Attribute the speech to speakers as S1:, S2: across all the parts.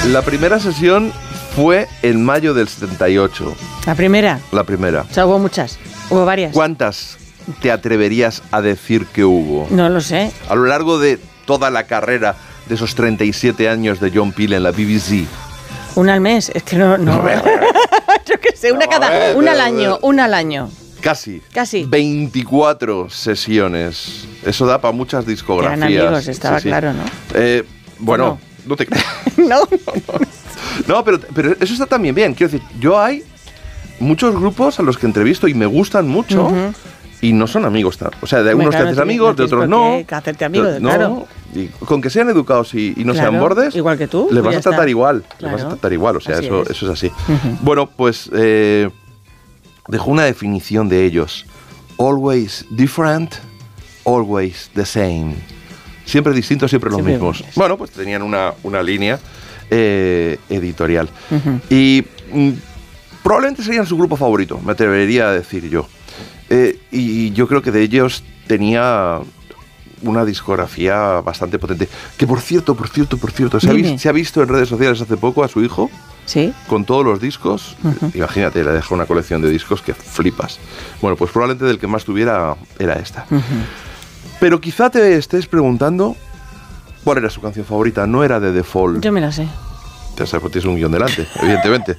S1: La primera sesión fue en mayo del 78.
S2: ¿La primera?
S1: La primera.
S2: O sea, hubo muchas, hubo varias.
S1: ¿Cuántas te atreverías a decir que hubo?
S2: No lo sé.
S1: A lo largo de toda la carrera de esos 37 años de John Peel en la BBC.
S2: Una al mes, es que no. Yo qué sé, una al año.
S1: Casi.
S2: 24
S1: sesiones. Eso da para muchas discografías.
S2: Eran amigos, estaba claro, ¿no?
S1: Bueno, no te creas.
S2: No.
S1: No, pero eso está también bien. Quiero decir, yo hay muchos grupos a los que entrevisto y me gustan mucho. Uh-huh. Y no son amigos. O sea, de algunos te haces amigos, de otros no.
S2: Que hacerte amigos, claro.
S1: Y con que sean educados y no sean bordes,
S2: igual que tú,
S1: les vas a tratar igual.
S2: Claro.
S1: Les vas a tratar igual. O sea, eso es así.
S2: Uh-huh.
S1: Bueno, pues dejó una definición de ellos. Always different, always the same. Siempre distintos, siempre los mismos. Bueno, pues tenían una línea editorial.
S2: Uh-huh.
S1: Y probablemente serían su grupo favorito, me atrevería a decir yo. Y yo creo que de ellos tenía una discografía bastante potente. Que por cierto, se ha visto en redes sociales hace poco a su hijo.
S2: ¿Sí?
S1: Con todos los discos.
S2: Uh-huh.
S1: Imagínate, le dejó una colección de discos que flipas. Bueno, pues probablemente del que más tuviera era esta.
S2: Uh-huh.
S1: Pero quizá te estés preguntando cuál era su canción favorita. No era de The Fall.
S2: Yo me la sé.
S1: Ya sabes, porque tienes un guión delante, evidentemente.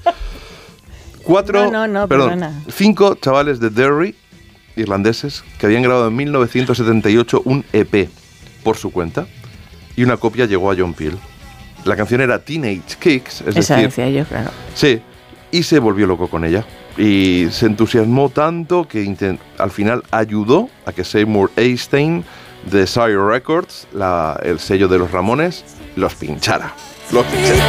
S1: 5 chavales de Derry, irlandeses, que habían grabado en 1978 un EP por su cuenta y una copia llegó a John Peel. La canción era Teenage Kicks, es
S2: Esa
S1: decir,
S2: decía yo, claro.
S1: Sí, y se volvió loco con ella. Y se entusiasmó tanto que al final ayudó a que Seymour Einstein de Sire Records, el sello de los Ramones, los pinchara.